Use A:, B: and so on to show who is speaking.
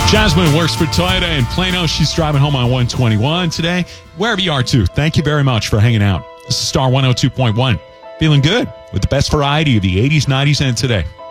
A: Jasmine works for Toyota in Plano. She's driving home on 121 today. Wherever you are, too, thank you very much for hanging out. This is Star 102.1. Feeling good with the best variety of the 80s, 90s, and today.